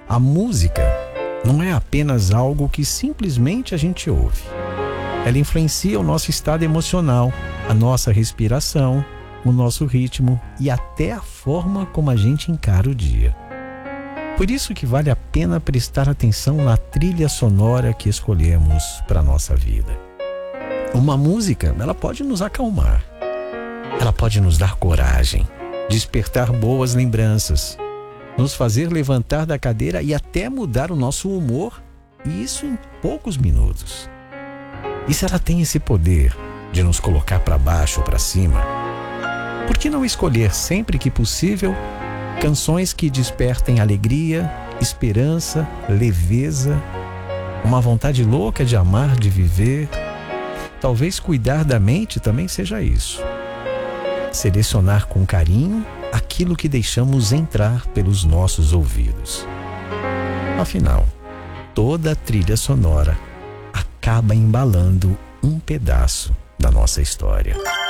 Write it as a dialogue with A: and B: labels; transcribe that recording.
A: A música não é apenas algo que simplesmente a gente ouve. Ela influencia o nosso estado emocional, a nossa respiração, o nosso ritmo e até a forma como a gente encara o dia. Por isso que vale a pena prestar atenção na trilha sonora que escolhemos para a nossa vida. Uma música, ela pode nos acalmar. Ela pode nos dar coragem, despertar boas lembranças, nos fazer levantar da cadeira e até mudar o nosso humor, e isso em poucos minutos. E se ela tem esse poder de nos colocar para baixo ou para cima, por que não escolher sempre que possível canções que despertem alegria, esperança, leveza, uma vontade louca de amar, de viver? Talvez cuidar da mente também seja isso. Selecionar com carinho aquilo que deixamos entrar pelos nossos ouvidos. Afinal, toda trilha sonora acaba embalando um pedaço da nossa história.